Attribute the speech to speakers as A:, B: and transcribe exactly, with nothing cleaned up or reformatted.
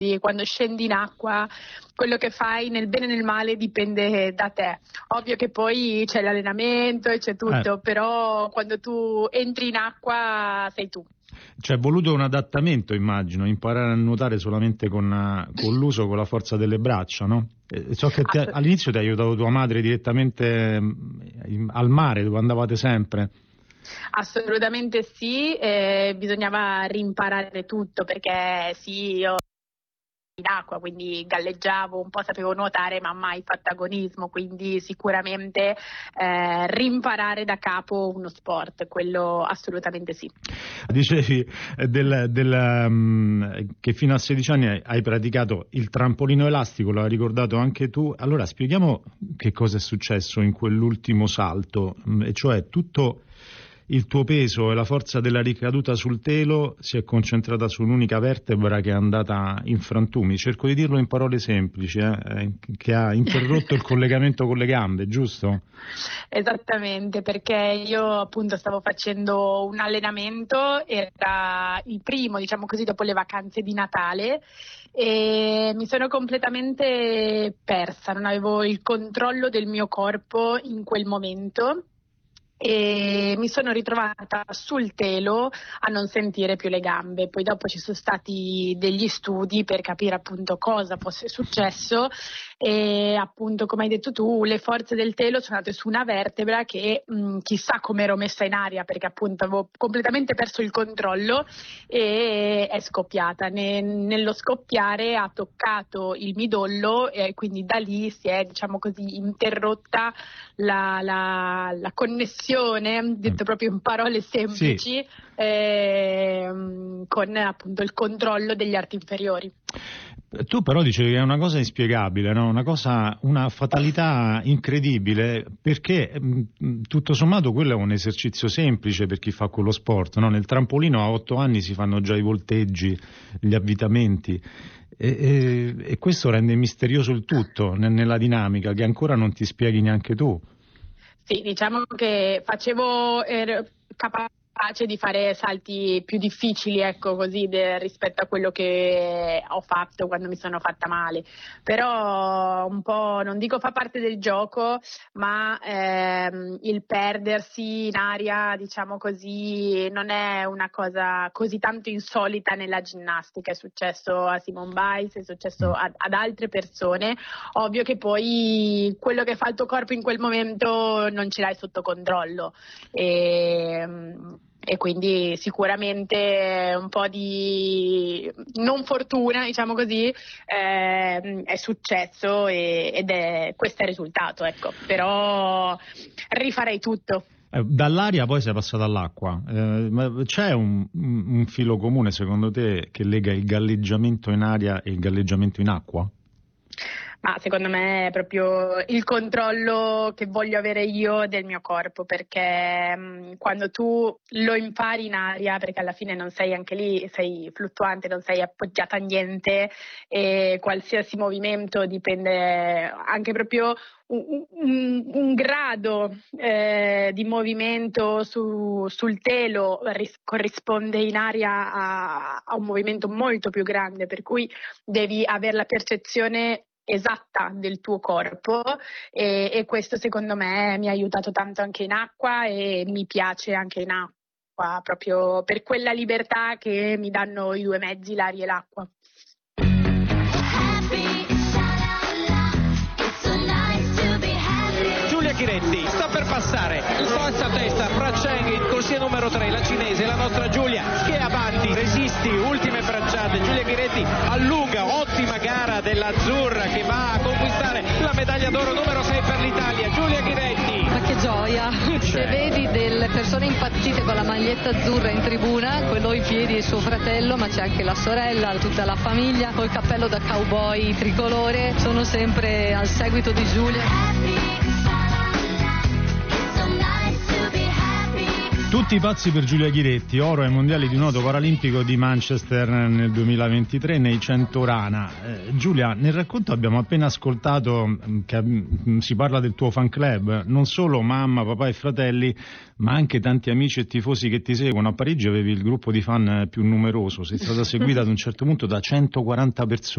A: quando scendi in acqua quello che fai nel bene e nel male dipende da te. Ovvio che poi c'è l'allenamento e c'è tutto, eh. però quando tu entri in acqua sei tu.
B: C'è voluto un adattamento, immagino, imparare a nuotare solamente con, con l'uso, con la forza delle braccia, no? E so che ti, all'inizio ti ha aiutato tua madre direttamente in, al mare, dove andavate sempre.
A: Assolutamente sì, eh, bisognava rimparare tutto, perché sì, io in acqua, quindi galleggiavo, un po' sapevo nuotare, ma mai fatto agonismo, quindi sicuramente eh, rimparare da capo uno sport, quello assolutamente sì.
B: Dicevi del, del, um, che fino a sedici anni hai praticato il trampolino elastico, l'hai ricordato anche tu. Allora spieghiamo che cosa è successo in quell'ultimo salto, e cioè tutto il tuo peso e la forza della ricaduta sul telo si è concentrata su un'unica vertebra che è andata in frantumi. Cerco di dirlo in parole semplici, eh, che ha interrotto il collegamento con le gambe, giusto?
A: Esattamente, perché io appunto stavo facendo un allenamento, era il primo, diciamo così, dopo le vacanze di Natale, e mi sono completamente persa, non avevo il controllo del mio corpo in quel momento. E mi sono ritrovata sul telo a non sentire più le gambe. Poi dopo ci sono stati degli studi per capire appunto cosa fosse successo, e appunto, come hai detto tu, le forze del telo sono andate su una vertebra che mh, chissà come ero messa in aria, perché appunto avevo completamente perso il controllo e è scoppiata. Ne, nello scoppiare ha toccato il midollo, e quindi da lì si è, diciamo così, interrotta la, la, la connessione, detto proprio in parole semplici, sì. eh, con appunto il controllo degli arti inferiori.
B: Tu però dicevi che è una cosa inspiegabile, no? Una cosa, una fatalità incredibile, perché mh, tutto sommato quello è un esercizio semplice per chi fa quello sport, no? Nel trampolino a otto anni si fanno già i volteggi, gli avvitamenti, e, e, e questo rende misterioso il tutto nella dinamica che ancora non ti spieghi neanche tu.
A: Sì, diciamo che facevo, ero capace di fare salti più difficili, ecco, così, de, rispetto a quello che ho fatto quando mi sono fatta male, però un po', non dico fa parte del gioco, ma ehm, il perdersi in aria, diciamo così, non è una cosa così tanto insolita nella ginnastica. È successo a Simone Biles, è successo ad, ad altre persone. Ovvio che poi quello che fa il tuo corpo in quel momento non ce l'hai sotto controllo, e E quindi sicuramente un po' di non fortuna, diciamo così, eh, è successo, e, ed è questo è il risultato, ecco. Però rifarei tutto.
B: Eh, dall'aria poi sei passato all'acqua. Eh, ma c'è un, un filo comune secondo te che lega il galleggiamento in aria e il galleggiamento in acqua?
A: Ma secondo me è proprio il controllo che voglio avere io del mio corpo, perché mh, quando tu lo impari in aria, perché alla fine non sei anche lì, sei fluttuante, non sei appoggiata a niente, e qualsiasi movimento dipende anche proprio un, un, un grado eh, di movimento su, sul telo ris- corrisponde in aria a, a un movimento molto più grande, per cui devi avere la percezione esatta del tuo corpo, e, e questo secondo me mi ha aiutato tanto anche in acqua, e mi piace anche in acqua, proprio per quella libertà che mi danno i due mezzi, l'aria e l'acqua.
C: Giulia Chiretti sta per passare, forza a testa fra Cheng, in corsia numero tre, la cinese, la nostra Giulia che è avanti, resisti, ultime bracciate, Giulia Chiretti allunga, ottima gara dell'azzurra che va a conquistare la medaglia d'oro numero sei per l'Italia. Giulia Chiretti.
D: Ma che gioia, se vedi delle persone impazzite con la maglietta azzurra in tribuna, quello in piedi è suo fratello, ma c'è anche la sorella, tutta la famiglia, col cappello da cowboy tricolore, sono sempre al seguito di Giulia.
B: Tutti pazzi per Giulia Ghiretti, oro ai mondiali di nuoto paralimpico di Manchester nel duemilaventitré nei cento rana. Eh, Giulia, nel racconto abbiamo appena ascoltato che mh, si parla del tuo fan club, non solo mamma, papà e fratelli, ma anche tanti amici e tifosi che ti seguono. A Parigi avevi il gruppo di fan più numeroso, sei stata seguita ad un certo punto da centoquaranta persone.